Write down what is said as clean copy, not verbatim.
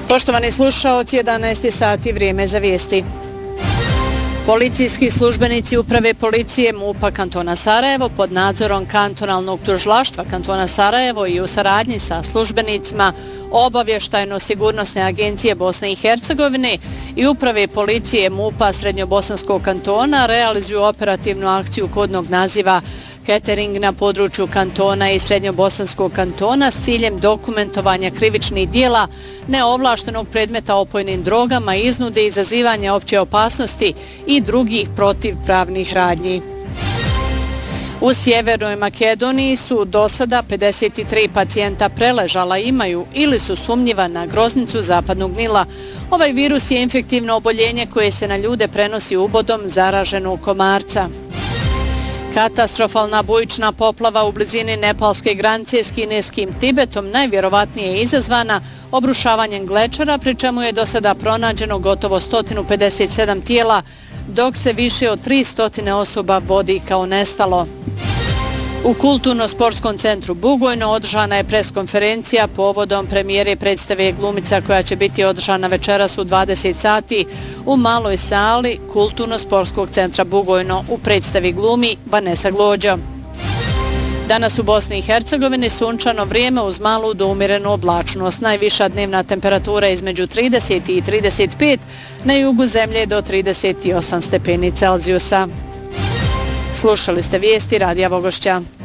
Poštovani slušaoci, 11 sati, vrijeme za vijesti. Policijski službenici Uprave policije MUP-a kantona Sarajevo pod nadzorom kantonalnog tužilaštva kantona Sarajevo i u saradnji sa službenicima Obavještajno-sigurnosne agencije Bosne i Hercegovine i Uprave policije MUP-a Srednjobosanskog kantona realizuju operativnu akciju kodnog naziva Catering na području kantona i Srednjobosanskog kantona s ciljem dokumentovanja krivičnih dijela neovlaštenog predmeta opojnim drogama, iznude i izazivanja opće opasnosti i drugih protivpravnih radnji. U Sjevernoj Makedoniji su do sada 53 pacijenta preležala, imaju ili su sumnjiva na groznicu zapadnog Nila. Ovaj virus je infektivno oboljenje koje se na ljude prenosi ubodom zaraženog komarca. Katastrofalna bujična poplava u blizini nepalske granice s kineskim Tibetom najvjerovatnije je izazvana obrušavanjem glečera, pri čemu je do sada pronađeno gotovo 157 tijela, dok se više od 300 osoba vodi kao nestalo. U Kulturno-sportskom centru Bugojno održana je preskonferencija povodom premijere predstave Glumica koja će biti održana večeras u 20 sati u maloj sali Kulturno-sportskog centra Bugojno. U predstavi glumi Vanessa Glođo. Danas u Bosni i Hercegovini sunčano vrijeme uz malu do umjerenu oblačnost. Najviša dnevna temperatura između 30 i 35, na jugu zemlje do 38 stepeni Celzijusa. Slušali ste vijesti Radija Vogošća.